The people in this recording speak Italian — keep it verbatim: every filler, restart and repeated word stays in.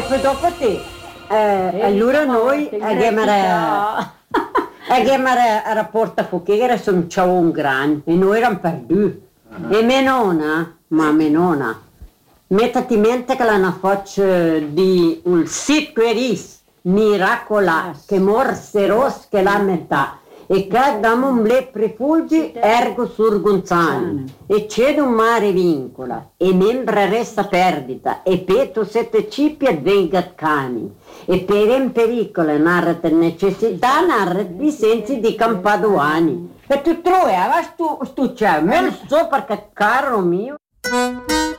poi dopo te. Eh, allora noi abbiamo abbiamo a porta fuochiera sono un grande e noi eravamo perduti. E mia nonna, ma mia nonna, mettati in mente che l'hanno fatto di un sito miracola che morse ros che la metà. E che dammo un le prefuggi ergo surgonzani e c'è un mare vincola e membra resta perdita e peto sette cipia venga cani e per in pericolo narrate necessità narrate sensi di campaduani e tu trovi, tu, tu c'è, me lo so perché caro mio